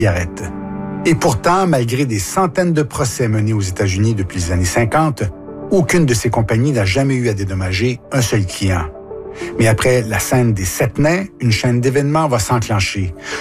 cigarette. Et pourtant, malgré des centaines de procès menés aux États-Unis depuis les années 50, aucune de ces compagnies n'a jamais eu à dédommager un seul client. Mais après la scène des 7 nains, une chaîne d'événements va s'enclencher.